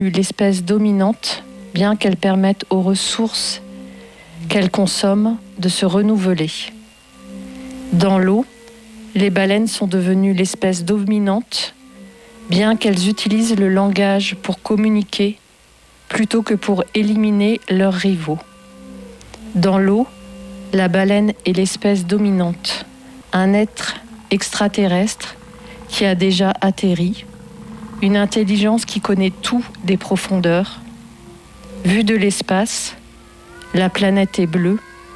l'espèce dominante, bien qu'elle permette aux ressources qu'elle consomme de se renouveler. Dans l'eau, les baleines sont devenues l'espèce dominante, bien qu'elles utilisent le langage pour communiquer plutôt que pour éliminer leurs rivaux. Dans l'eau, la baleine est l'espèce dominante, un être extraterrestre qui a déjà atterri, une intelligence qui connaît tout des profondeurs. Vue de l'espace, la planète est bleue.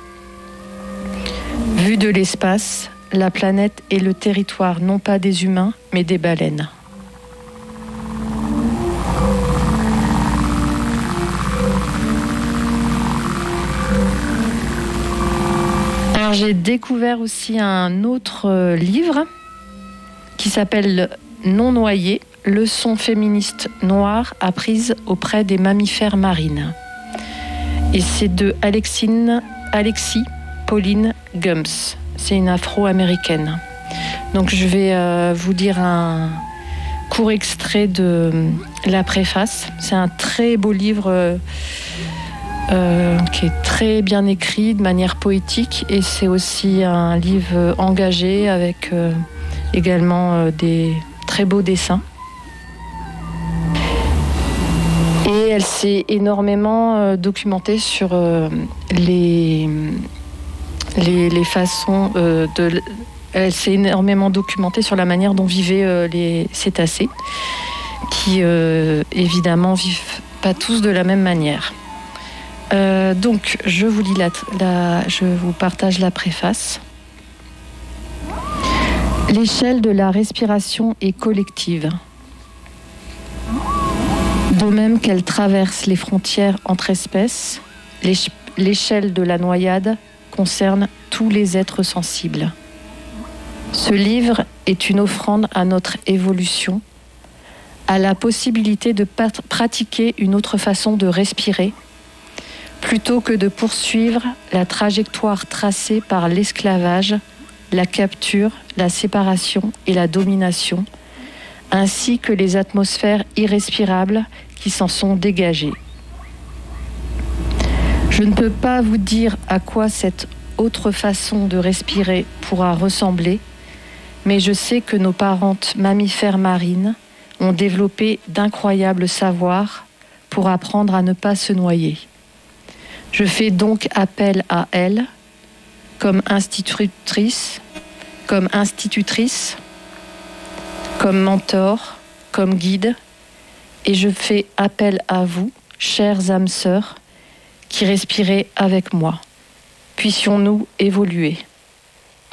Vue de l'espace, la planète est le territoire non pas des humains, mais des baleines. Alors j'ai découvert aussi un autre livre qui s'appelle Non noyé, leçons féministes noires apprises auprès des mammifères marines. Et c'est de Alexis Pauline Gumbs. C'est une afro-américaine. Donc je vais vous lire un court extrait de la préface. C'est un très beau livre qui est très bien écrit, de manière poétique. Et c'est aussi un livre engagé avec également des très beaux dessins. Et elle s'est énormément documentée sur les façons elle s'est énormément documentée sur la manière dont vivaient les cétacés, qui évidemment vivent pas tous de la même manière. Donc je vous lis je vous partage la préface. L'échelle de la respiration est collective. De même qu'elle traverse les frontières entre espèces, l'échelle de la noyade concerne tous les êtres sensibles. Ce livre est une offrande à notre évolution, à la possibilité de pratiquer une autre façon de respirer, plutôt que de poursuivre la trajectoire tracée par l'esclavage, la capture, la séparation et la domination, ainsi que les atmosphères irrespirables qui s'en sont dégagées. Je ne peux pas vous dire à quoi cette autre façon de respirer pourra ressembler, mais je sais que nos parentes mammifères marines ont développé d'incroyables savoirs pour apprendre à ne pas se noyer. Je fais donc appel à elles comme institutrice, comme mentor, comme guide, et je fais appel à vous, chères âmes sœurs, qui respirez avec moi. Puissions-nous évoluer.